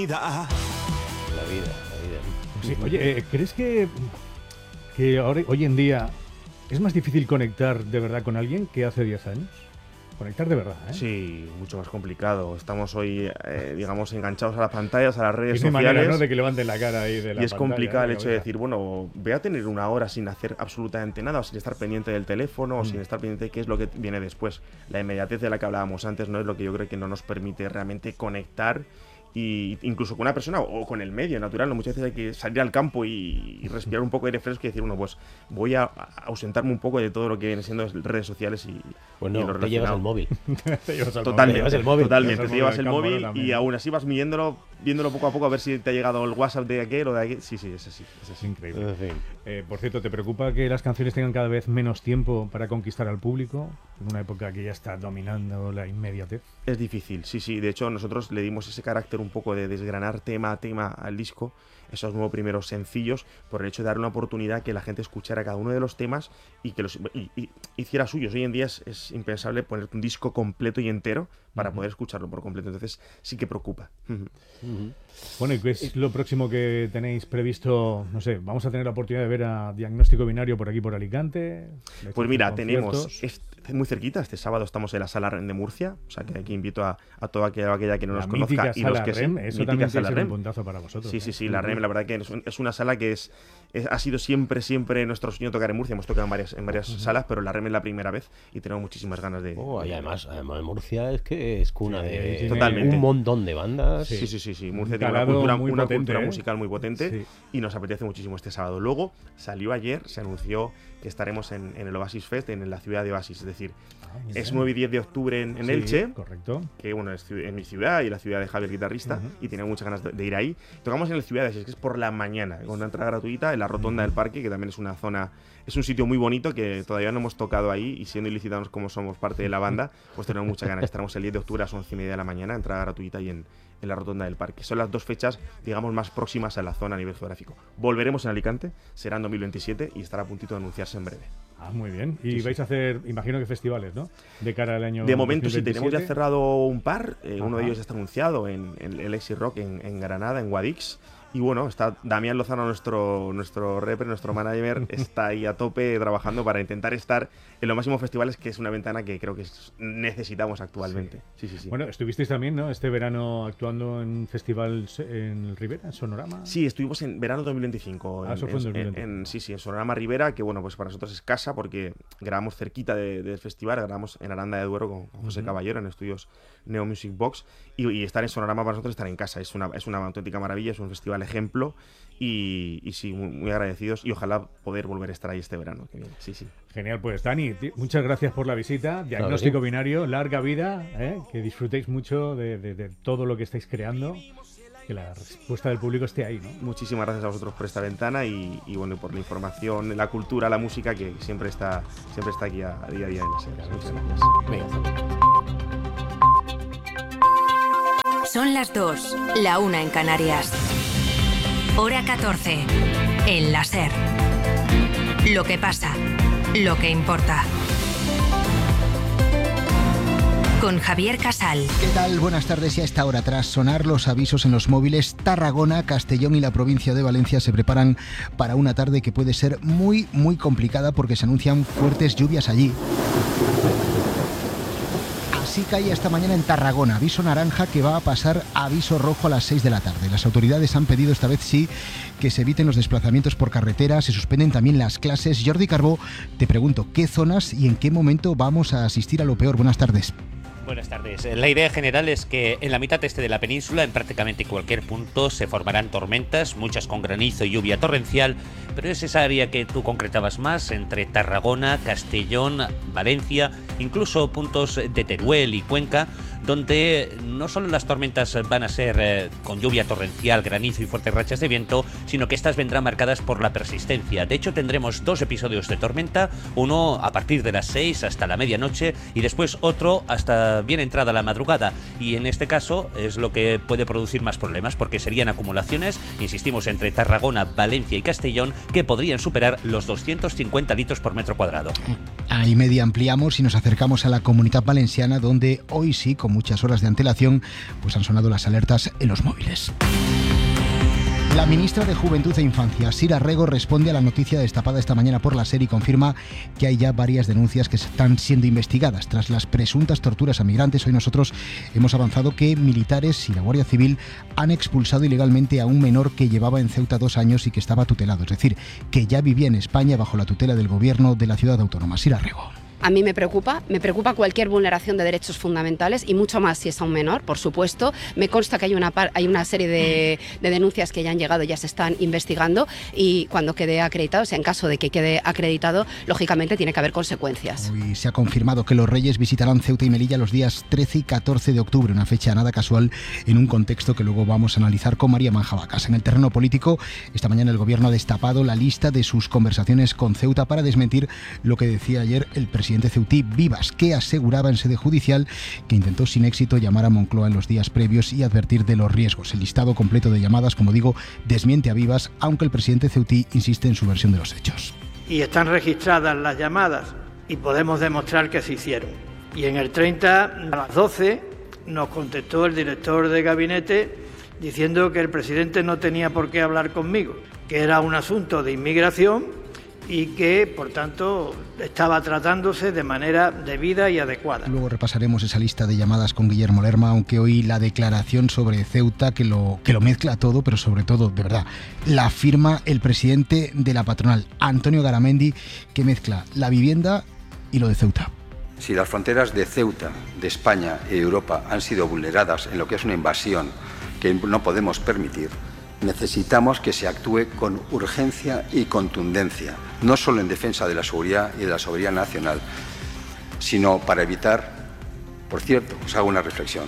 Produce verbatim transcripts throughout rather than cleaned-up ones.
La vida, la vida. Sí, oye, eh, ¿crees que, que ahora, hoy en día es más difícil conectar de verdad con alguien que hace diez años? Conectar de verdad, ¿eh? Sí, mucho más complicado. Estamos hoy, eh, digamos, enganchados a las pantallas, a las redes es mi sociales. manera, ¿no?, de que levanten la cara ahí de la Y es pantalla, complicado ¿eh? el hecho de decir, bueno, voy a tener una hora sin hacer absolutamente nada, o sin estar pendiente del teléfono, o Mm. sin estar pendiente de qué es lo que viene después. La inmediatez de la que hablábamos antes no es lo que yo creo que no nos permite realmente conectar, y incluso con una persona o con el medio natural, ¿no? Muchas veces hay que salir al campo y, y respirar un poco de aire fresco y decir, bueno, pues voy a, a ausentarme un poco de todo lo que vienen siendo redes sociales y, Bueno, y lo te llevas relacionado. el móvil. Te llevas al Totalmente, Te llevas el móvil. totalmente, Te te llevas el campo, móvil ¿no?, también. y aún así vas midiéndolo, viéndolo poco a poco a ver si te ha llegado el WhatsApp de aquel o de aquel. Sí, sí, es así, es Es así. increíble. En fin. Eh, por cierto, ¿te preocupa que las canciones tengan cada vez menos tiempo para conquistar al público? En una época que ya está dominando la inmediatez. Es difícil, sí, sí. De hecho, nosotros le dimos ese carácter un poco de desgranar tema a tema al disco, esos nuevos primeros sencillos, por el hecho de dar una oportunidad que la gente escuchara cada uno de los temas y que los y, y, hiciera suyos. Hoy en día es, es impensable poner un disco completo y entero para Uh-huh. poder escucharlo por completo. Entonces sí que preocupa. Ujú. Uh-huh. Bueno, ¿y qué es lo próximo que tenéis previsto? No sé, ¿vamos a tener la oportunidad de ver a Diagnóstico Binario por aquí, por Alicante? Pues mira, ¿Conciertos? tenemos es muy cerquita, este sábado estamos en la Sala REM de Murcia, o sea que aquí invito a, a toda aquella, aquella que no La nos mítica conozca y los Sala que sí, REM, eso mítica también tiene Sala que ser un REM. puntazo para vosotros. Sí, ¿eh? sí, sí, la REM, la verdad que es, un- es una sala que es, es- ha sido siempre, siempre nuestro sueño tocar en Murcia. Hemos tocado en varias, en varias salas, pero la REM es la primera vez y tenemos muchísimas ganas de... Oh, y de- además, además Murcia es que es cuna Sí, de tiene Totalmente. un montón de bandas. Sí, sí, sí, sí. Murcia Un tiene una calado cultura, muy una potente, cultura ¿eh? musical muy potente Sí. y nos apetece muchísimo este sábado. Luego salió ayer, se anunció que estaremos en, en el Oasis Fest, en la ciudad de Oasis, es decir, Ah, muy es bien. nueve y diez de octubre en, en Sí, Elche, correcto. que bueno, es ciu- en mi ciudad y la ciudad de Javier Guitarrista, Ujú. y tenía muchas ganas de, de ir ahí. Tocamos en el Ciudades, es que es por la mañana, con una entrada gratuita en la rotonda del parque, que también es una zona, es un sitio muy bonito que todavía no hemos tocado ahí, y siendo ilicitanos como somos parte de la banda, pues tenemos muchas ganas. Estaremos el diez de octubre a las once y media de la mañana, entrada gratuita y en, en la rotonda del parque. Son las dos fechas, digamos, más próximas a la zona a nivel geográfico. Volveremos en Alicante, será en dos mil veintisiete y estará a puntito de anunciarse en breve. Ah, muy bien. Y Sí, vais a hacer, imagino que festivales, ¿no? De cara al año De momento sí, dos mil tenemos ya veintisiete. cerrado un par. eh, uno de Ajá. ellos ya está anunciado en, en el Exit Rock en, en Granada, en Guadix. Y bueno, está Damián Lozano, nuestro, nuestro rapper, nuestro manager, está ahí a tope trabajando para intentar estar en los máximos festivales, que es una ventana que creo que es- necesitamos actualmente. Sí, sí, sí. Bueno, estuvisteis también, ¿no?, este verano actuando en un festival se- en el Rivera, en Sonorama. Sí, estuvimos en verano dos mil veinticinco. Ah, eso fue en dos mil veinticinco. en- sí, sí, en Sonorama Rivera, que bueno, pues para nosotros es casa porque grabamos cerquita de- del festival, grabamos en Aranda de Duero con, con José Ujú. Caballero en estudios Neo Music Box, y, y estar en Sonorama para nosotros es estar en casa, es una, es una auténtica maravilla, es un festival ejemplo, y, y sí, muy, muy agradecidos, y ojalá poder volver a estar ahí este verano. Que viene. Sí, sí. Genial, pues Dani, ti- muchas gracias por la visita. Diagnóstico Binario, larga vida, ¿eh? Que disfrutéis mucho de, de- de todo lo que estáis creando, que la respuesta del público esté ahí, ¿no? Muchísimas gracias a vosotros por esta ventana y, y bueno, por la información, la cultura, la música que siempre está, siempre está aquí a, a día a día en las series. Muchas gracias. Venga, hasta luego. Son las dos, la una en Canarias. Hora catorce, en la SER. Lo que pasa, lo que importa. Con Javier Casal. ¿Qué tal? Buenas tardes. Y a esta hora, tras sonar los avisos en los móviles, Tarragona, Castellón y la provincia de Valencia se preparan para una tarde que puede ser muy, muy complicada porque se anuncian fuertes lluvias allí. Así cae esta mañana en Tarragona, aviso naranja que va a pasar a aviso rojo a las seis de la tarde. Las autoridades han pedido esta vez sí que se eviten los desplazamientos por carretera, se suspenden también las clases. Jordi Carbó, te pregunto, ¿qué zonas y en qué momento vamos a asistir a lo peor? Buenas tardes. Buenas tardes. La idea general es que en la mitad este de la península, en prácticamente cualquier punto, se formarán tormentas, muchas con granizo y lluvia torrencial, pero es esa área que tú concretabas más, entre Tarragona, Castellón, Valencia, incluso puntos de Teruel y Cuenca, donde no solo las tormentas van a ser eh, con lluvia torrencial, granizo y fuertes rachas de viento, sino que estas vendrán marcadas por la persistencia. De hecho, tendremos dos episodios de tormenta, uno a partir de las seis hasta la medianoche y después otro hasta bien entrada la madrugada. Y en este caso es lo que puede producir más problemas, porque serían acumulaciones, insistimos, entre Tarragona, Valencia y Castellón, que podrían superar los doscientos cincuenta litros por metro cuadrado. A y media ampliamos y nos acercamos a la Comunitat Valenciana, donde hoy sí, con muchas horas de antelación, pues han sonado las alertas en los móviles. La ministra de Juventud e Infancia, Sira Rego, responde a la noticia destapada esta mañana por la SER y confirma que hay ya varias denuncias que están siendo investigadas. Tras las presuntas torturas a migrantes, hoy nosotros hemos avanzado que militares y la Guardia Civil han expulsado ilegalmente a un menor que llevaba en Ceuta dos años y que estaba tutelado, es decir, que ya vivía en España bajo la tutela del gobierno de la ciudad autónoma. Sira Rego. A mí me preocupa, me preocupa cualquier vulneración de derechos fundamentales y mucho más si es a un menor, por supuesto. Me consta que hay una, par, hay una serie de, de denuncias que ya han llegado, ya se están investigando y cuando quede acreditado, o sea, en caso de que quede acreditado, lógicamente tiene que haber consecuencias. Hoy se ha confirmado que los Reyes visitarán Ceuta y Melilla los días trece y catorce de octubre, una fecha nada casual en un contexto que luego vamos a analizar con María Manjabacas. En el terreno político, esta mañana el gobierno ha destapado la lista de sus conversaciones con Ceuta para desmentir lo que decía ayer el presidente presidente ceutí Vivas, que aseguraba en sede judicial que intentó sin éxito llamar a Moncloa en los días previos y advertir de los riesgos. El listado completo de llamadas, como digo, desmiente a Vivas, aunque el presidente ceutí insiste en su versión de los hechos. Y están registradas las llamadas y podemos demostrar que se hicieron. Y en el treinta, a las doce, nos contestó el director de gabinete diciendo que el presidente no tenía por qué hablar conmigo, que era un asunto de inmigración y que, por tanto, estaba tratándose de manera debida y adecuada. Luego repasaremos esa lista de llamadas con Guillermo Lerma, aunque hoy la declaración sobre Ceuta, que lo, que lo mezcla todo, pero sobre todo, de verdad, la firma el presidente de la patronal, Antonio Garamendi, que mezcla la vivienda y lo de Ceuta. Si las fronteras de Ceuta, de España y de Europa han sido vulneradas en lo que es una invasión que no podemos permitir, necesitamos que se actúe con urgencia y contundencia, no solo en defensa de la seguridad y de la soberanía nacional, sino para evitar, por cierto, os hago una reflexión,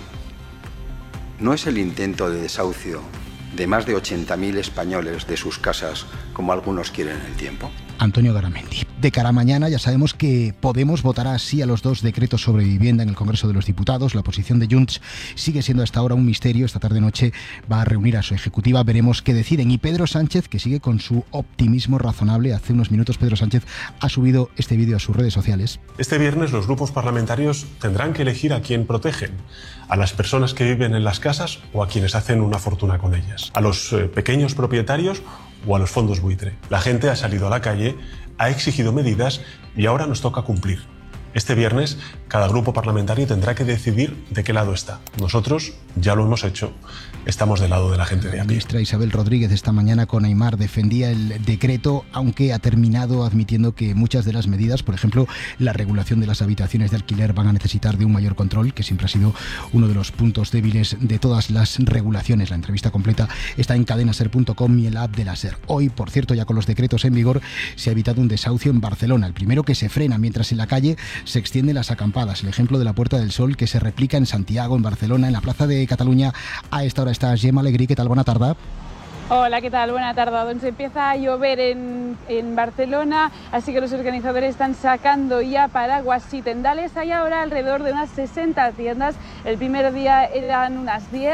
no es el intento de desahucio de más de ochenta mil españoles de sus casas, como algunos quieren en el tiempo. Antonio Garamendi. De cara a mañana ya sabemos que Podemos votará sí a los dos decretos sobre vivienda en el Congreso de los Diputados. La posición de Junts sigue siendo hasta ahora un misterio. Esta tarde-noche va a reunir a su ejecutiva. Veremos qué deciden. Y Pedro Sánchez, que sigue con su optimismo razonable. Hace unos minutos Pedro Sánchez ha subido este vídeo a sus redes sociales. Este viernes los grupos parlamentarios tendrán que elegir a quién protegen. A las personas que viven en las casas o a quienes hacen una fortuna con ellas. A los eh, pequeños propietarios o a los fondos buitre. La gente ha salido a la calle, ha exigido medidas y ahora nos toca cumplir. Este viernes, cada grupo parlamentario tendrá que decidir de qué lado está. Nosotros ya lo hemos hecho. Estamos del lado de la gente de a pie. La ministra Isabel Rodríguez esta mañana con Aimar defendía el decreto, aunque ha terminado admitiendo que muchas de las medidas, por ejemplo, la regulación de las habitaciones de alquiler, van a necesitar de un mayor control, que siempre ha sido uno de los puntos débiles de todas las regulaciones. La entrevista completa está en cadena ser punto com y en la app de la SER. Hoy, por cierto, ya con los decretos en vigor, se ha evitado un desahucio en Barcelona. El primero que se frena, mientras en la calle se extienden las acampadas. El ejemplo de la Puerta del Sol, que se replica en Santiago, en Barcelona, en la Plaza de Cataluña. A esta hora está Gemma Alegrí. ¿Qué tal? Buena tarde. Hola, ¿qué tal? Buena tarde. Donde empieza a llover en, en Barcelona, así que los organizadores están sacando ya paraguas y tendales. Hay ahora alrededor de unas sesenta tiendas. El primer día eran unas diez.